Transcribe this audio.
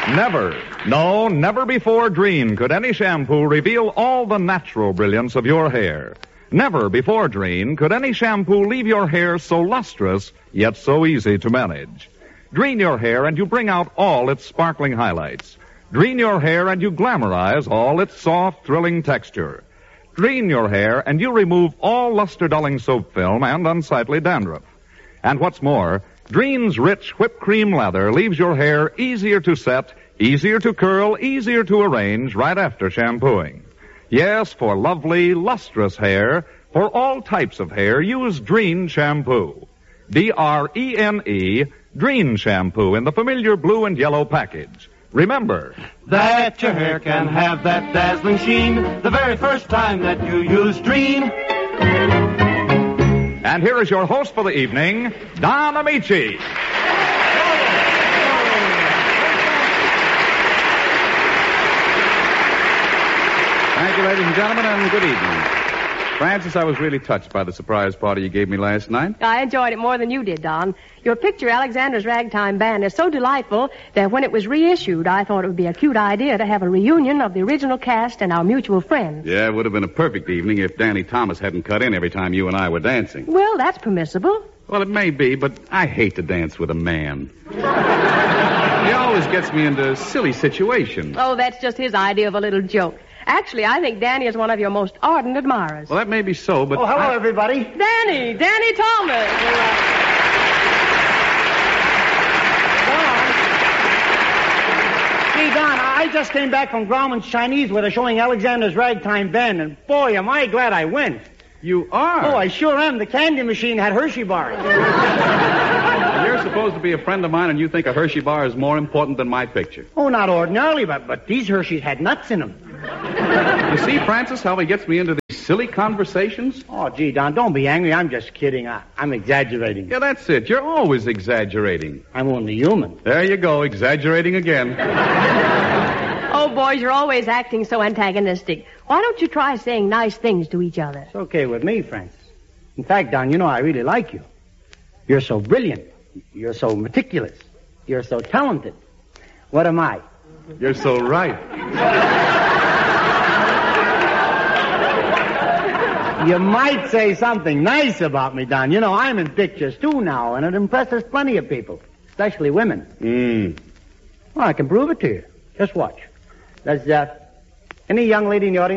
Never before Drene could any shampoo reveal all the natural brilliance of your hair. Never before Drene could any shampoo leave your hair so lustrous, yet so easy to manage. Drene your hair and you bring out all its sparkling highlights. Drene your hair and you glamorize all its soft, thrilling texture. Drene your hair and you remove all luster-dulling soap film and unsightly dandruff. And what's more, Drene's rich whipped cream lather leaves your hair easier to set, easier to curl, easier to arrange right after shampooing. Yes, for lovely, lustrous hair, for all types of hair, use Drene shampoo. D-R-E-N-E, Drene shampoo in the familiar blue and yellow package. Remember that your hair can have that dazzling sheen the very first time that you use Drene. And here is your host for the evening, Don Amici. Thank you, ladies and gentlemen, and good evening. Frances, I was really touched by the surprise party you gave me last night. I enjoyed it more than you did, Don. Your picture, Alexander's Ragtime Band, is so delightful that when it was reissued, I thought it would be a cute idea to have a reunion of the original cast and our mutual friends. Yeah, it would have been a perfect evening if Danny Thomas hadn't cut in every time you and I were dancing. Well, that's permissible. Well, it may be, but I hate to dance with a man. He always gets me into silly situations. Oh, that's just his idea of a little joke. Actually, I think Danny is one of your most ardent admirers. Well, that may be so, but... Oh, hello, everybody. Danny Thomas. Hey, Don, I just came back from Grauman's Chinese where they're showing Alexander's Ragtime Band, and boy, am I glad I went. You are? Oh, I sure am. The candy machine had Hershey bars. You're supposed to be a friend of mine, and you think a Hershey bar is more important than my picture. Oh, not ordinarily, but these Hershey's had nuts in them. You see, Francis, how he gets me into these silly conversations? Oh, gee, Don, don't be angry. I'm just kidding. I'm exaggerating. Yeah, that's it. You're always exaggerating. I'm only human. There you go, exaggerating again. Oh, boys, you're always acting so antagonistic. Why don't you try saying nice things to each other? It's okay with me, Francis. In fact, Don, you know I really like you. You're so brilliant. You're so meticulous. You're so talented. What am I? You're so right. You might say something nice about me, Don. You know, I'm in pictures, too, now, and it impresses plenty of people, especially women. Well, I can prove it to you. Just watch. Does any young lady in the audience